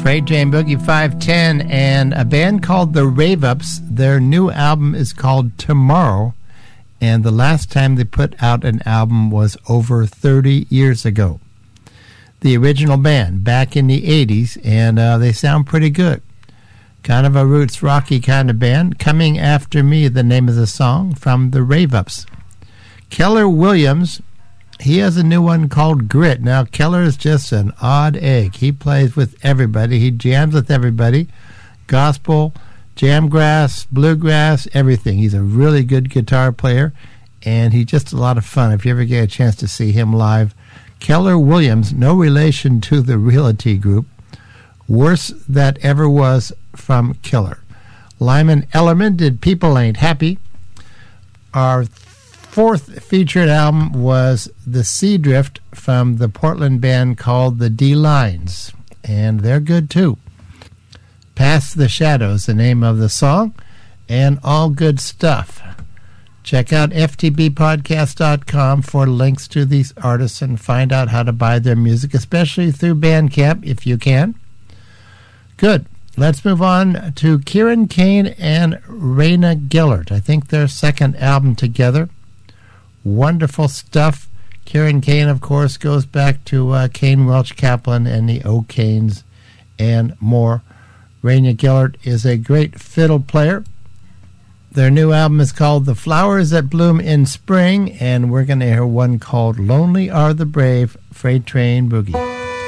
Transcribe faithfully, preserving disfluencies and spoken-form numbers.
Freight Train Boogie five ten and a band called the Rave Ups. Their new album is called Tomorrow, and the last time they put out an album was over thirty years ago. The original band back in the eighties, and uh, they sound pretty good. Kind of a roots rocky kind of band. Coming After Me, the name of the song from the Rave Ups. Keller Williams, he has a new one called Grit. Now, Keller is just an odd egg. He plays with everybody. He jams with everybody. Gospel, jamgrass, bluegrass, everything. He's a really good guitar player, and he's just a lot of fun. If you ever get a chance to see him live, Keller Williams, no relation to the Realty Group. Worst That Ever Was from Killer. Lyman Ellerman did People Ain't Happy. Our fourth featured album was The Sea Drift from the Portland band called the D-Lines, and they're good too. Past the Shadows, the name of the song, and all good stuff. Check out f t b podcast dot com for links to these artists and find out how to buy their music, especially through Bandcamp if you can. Good. Let's move on to Kieran Kane and Raina Gillard. I think their second album together. Wonderful stuff. Kieran Kane, of course, goes back to uh, Kane Welch Kaplan and the O'Kanes and more. Raina Gillard is a great fiddle player. Their new album is called The Flowers That Bloom in Spring, and we're going to hear one called Lonely Are the Brave, Freight Train Boogie.